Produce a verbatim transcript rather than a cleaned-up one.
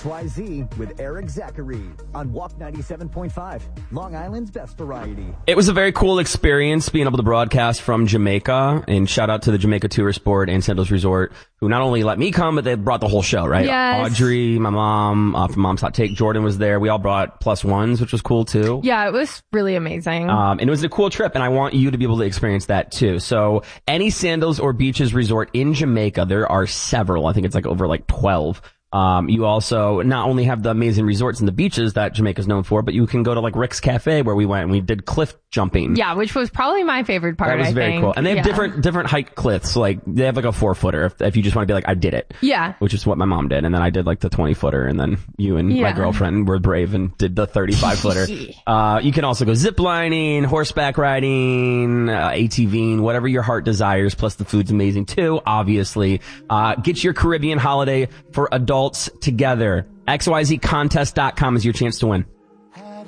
Y Z with Eric Zachary on Walk ninety-seven point five, Long Island's best variety. It was a very cool experience being able to broadcast from Jamaica, and shout out to the Jamaica Tourist Board and Sandals Resort, who not only let me come, but they brought the whole show, right? Yes. Audrey, my mom, uh, from Mom's Hot Take, Jordan was there. We all brought plus ones, which was cool too. Yeah, it was really amazing. Um, and it was a cool trip, and I want you to be able to experience that too. So any Sandals or Beaches resort in Jamaica, there are several. I think it's like over like twelve. Um, you also not only have the amazing resorts and the beaches that Jamaica's known for, but you can go to like Rick's Cafe where we went and we did cliff jumping. Yeah, which was probably my favorite part. That was I very think. cool. And they have yeah. different, different, different height cliffs. Like they have like a four footer if, if you just want to be like, I did it. Yeah. Which is what my mom did. And then I did like the twenty footer, and then you and Yeah. my girlfriend were brave and did the thirty-five footer. Uh, you can also go zip lining, horseback riding, uh, ATVing, whatever your heart desires. Plus the food's amazing too, obviously. Uh, get your Caribbean holiday for adults together. X Y Z contest dot com is your chance to win.